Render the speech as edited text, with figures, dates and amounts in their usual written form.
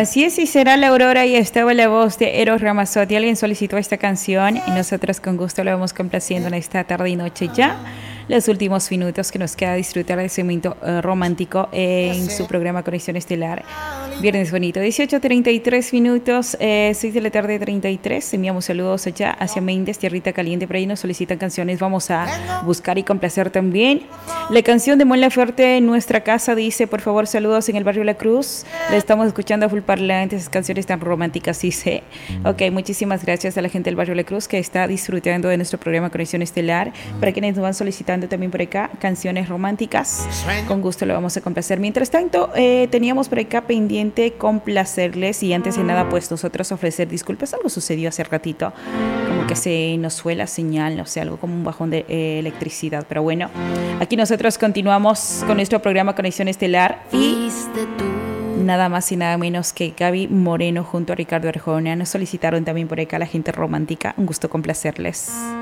Así es, y será la Aurora y estaba la voz de Eros Ramazzotti. Alguien solicitó esta canción y nosotros con gusto la vamos complaciendo en esta tarde y noche ya. Los últimos minutos que nos queda disfrutar de ese momento romántico en su programa Conexión Estelar. Viernes bonito, 18:33 minutos, 6 de la tarde 33. Enviamos saludos allá hacia Méndez, Tierrita Caliente. Por ahí nos solicitan canciones. Vamos a buscar y complacer también. La canción de Mon Laferte en nuestra casa dice, por favor, saludos en el barrio La Cruz. La estamos escuchando a full parlante, esas canciones tan románticas, dice. Ok, muchísimas gracias a la gente del barrio La Cruz que está disfrutando de nuestro programa Conexión Estelar. Para quienes nos van solicitando también por acá canciones románticas, con gusto lo vamos a complacer. Mientras tanto, teníamos por acá pendiente complacerles y antes de nada, pues nosotros ofrecer disculpas. Algo sucedió hace ratito, como que se nos fue la señal, no sé, algo como un bajón de electricidad, pero bueno, aquí nosotros continuamos con nuestro programa Conexión Estelar y nada más y nada menos que Gaby Moreno junto a Ricardo Arjona nos solicitaron también por acá la gente romántica. Un gusto complacerles.